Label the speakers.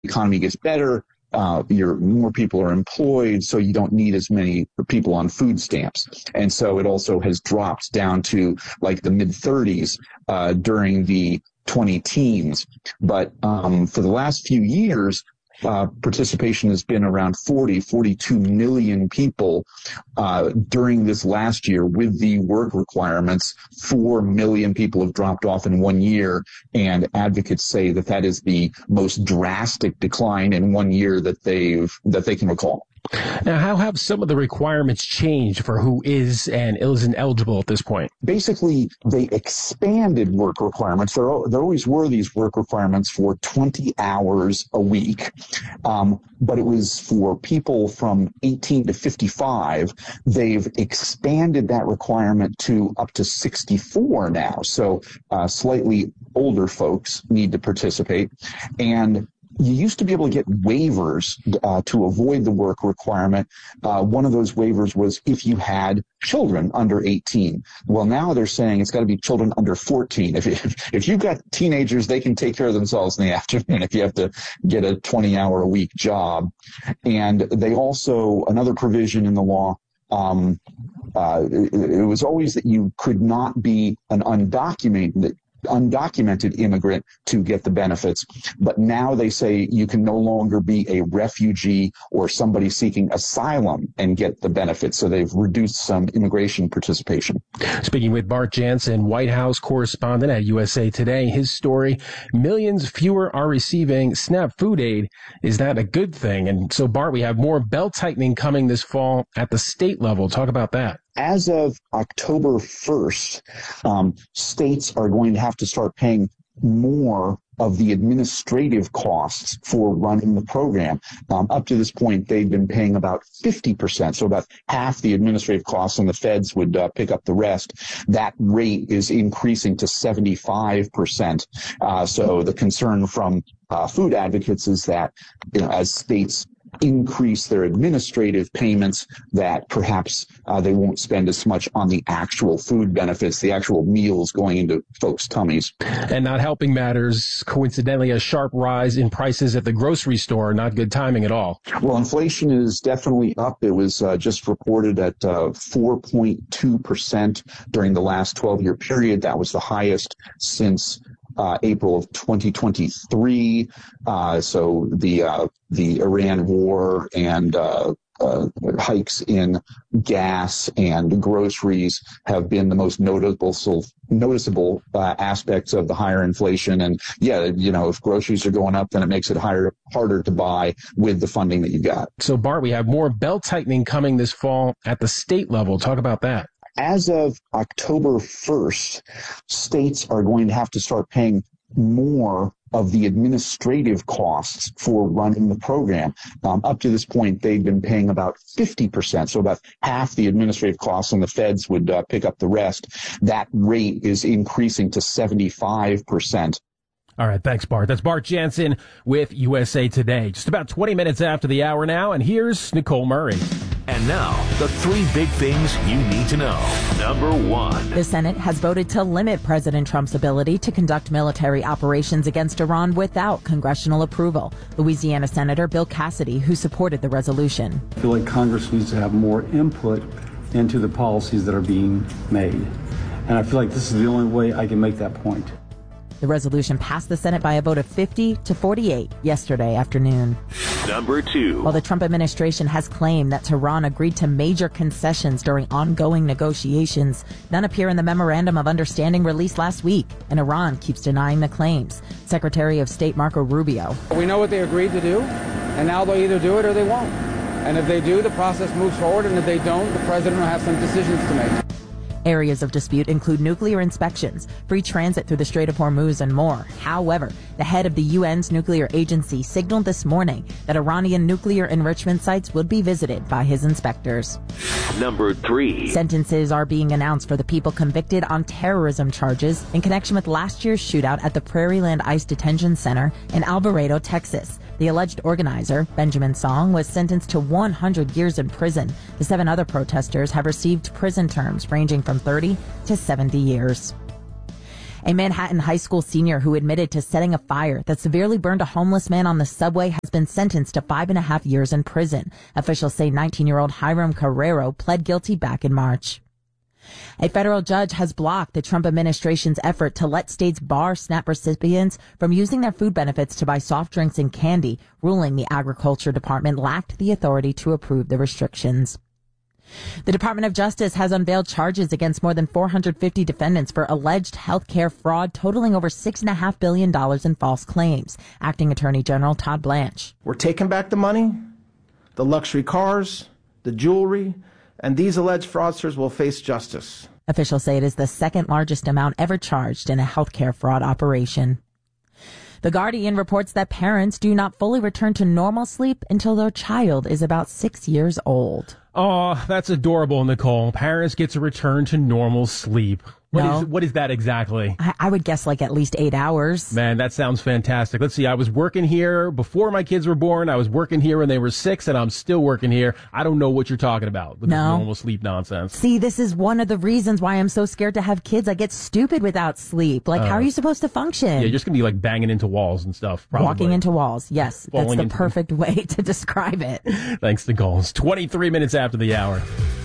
Speaker 1: economy gets better, more people are employed, so you don't need as many people on food stamps. And so it also has dropped down to like the mid-30s during the 20-teens. But for the last few years, participation has been around 42 million people during this last year with the work requirements. 4 million people have dropped off in 1 year, and advocates say that that is the most drastic decline in 1 year that they can recall.
Speaker 2: Now, how have some of the requirements changed for who is and isn't eligible at this point?
Speaker 1: Basically, they expanded work requirements. There always were these work requirements for 20 hours a week, but it was for people from 18 to 55. They've expanded that requirement to up to 64 now. So slightly older folks need to participate. And you used to be able to get waivers to avoid the work requirement. One of those waivers was if you had children under 18. Well, now they're saying it's got to be children under 14. If you've got teenagers, they can take care of themselves in the afternoon if you have to get a 20-hour-a-week job. And they also, another provision in the law, it was always that you could not be an undocumented immigrant to get the benefits. But now they say you can no longer be a refugee or somebody seeking asylum and get the benefits. So they've reduced some immigration participation.
Speaker 2: Speaking with Bart Jansen, White House correspondent at USA Today, his story, millions fewer are receiving SNAP food aid. Is that a good thing? And so, Bart, we have more belt tightening coming this fall at the state level. Talk about that.
Speaker 1: As of October 1st, states are going to have to start paying more of the administrative costs for running the program. Up to this point, they've been paying about 50%, so about half the administrative costs, and the feds would pick up the rest. That rate is increasing to 75%. So the concern from food advocates is that, as states increase their administrative payments, that perhaps they won't spend as much on the actual food benefits, the actual meals going into folks' tummies.
Speaker 2: And not helping matters, coincidentally, a sharp rise in prices at the grocery store. Not good timing at all.
Speaker 1: Well, inflation is definitely up. It was just reported at 4.2% during the last 12-year period. That was the highest since April of 2023. So the Iran war and hikes in gas and groceries have been the most noticeable aspects of the higher inflation. And if groceries are going up, then it makes it harder to buy with the funding that you got.
Speaker 2: So, Bart, we have more belt tightening coming this fall at the state level. Talk about that.
Speaker 1: As of October 1st, states are going to have to start paying more of the administrative costs for running the program. Up to this point, they've been paying about 50%, so about half the administrative costs, and the feds would pick up the rest. That rate is increasing to 75%.
Speaker 2: All right, thanks, Bart. That's Bart Jansen with USA Today. Just about 20 minutes after the hour now, and here's Nicole Murray.
Speaker 3: And now, the three big things you need to know. Number one.
Speaker 4: The Senate has voted to limit President Trump's ability to conduct military operations against Iran without congressional approval. Louisiana Senator Bill Cassidy, who supported the resolution.
Speaker 5: I feel like Congress needs to have more input into the policies that are being made. And I feel like this is the only way I can make that point.
Speaker 4: The resolution passed the Senate by a vote of 50 to 48 yesterday afternoon.
Speaker 3: Number two.
Speaker 4: While the Trump administration has claimed that Tehran agreed to major concessions during ongoing negotiations, none appear in the memorandum of understanding released last week, and Iran keeps denying the claims. Secretary of State Marco Rubio.
Speaker 6: We know what they agreed to do, and now they'll either do it or they won't. And if they do, the process moves forward, and if they don't, the president will have some decisions to make.
Speaker 4: Areas of dispute include nuclear inspections, free transit through the Strait of Hormuz, and more. However, the head of the UN's nuclear agency signaled this morning that Iranian nuclear enrichment sites would be visited by his inspectors.
Speaker 3: Number three.
Speaker 4: Sentences are being announced for the people convicted on terrorism charges in connection with last year's shootout at the Prairieland ICE Detention Center in Alvarado, Texas. The alleged organizer, Benjamin Song, was sentenced to 100 years in prison. The 7 other protesters have received prison terms ranging from 30 to 70 years. A Manhattan high school senior who admitted to setting a fire that severely burned a homeless man on the subway has been sentenced to 5.5 years in prison. Officials say 19-year-old Hiram Carrero pled guilty back in March. A federal judge has blocked the Trump administration's effort to let states bar SNAP recipients from using their food benefits to buy soft drinks and candy, ruling the Agriculture Department lacked the authority to approve the restrictions. The Department of Justice has unveiled charges against more than 450 defendants for alleged healthcare fraud totaling over $6.5 billion in false claims. Acting Attorney General Todd Blanche.
Speaker 7: We're taking back the money, the luxury cars, the jewelry, and these alleged fraudsters will face justice.
Speaker 4: Officials say it is the second largest amount ever charged in a healthcare fraud operation. The Guardian reports that parents do not fully return to normal sleep until their child is about 6 years old.
Speaker 2: Oh, that's adorable, Nicole. Parents get to return to normal sleep. What is that exactly?
Speaker 4: I would guess like at least 8 hours.
Speaker 2: Man, that sounds fantastic. Let's see. I was working here before my kids were born. I was working here when they were 6, and I'm still working here. I don't know what you're talking about with this normal sleep nonsense.
Speaker 4: See, this is one of the reasons why I'm so scared to have kids. I get stupid without sleep. Like, how are you supposed to function?
Speaker 2: Yeah, you're just going to be like banging into walls and stuff. Probably.
Speaker 4: Walking into walls. Yes, that's the perfect way to describe it.
Speaker 2: Thanks, Nicole. It's 23 minutes after the hour.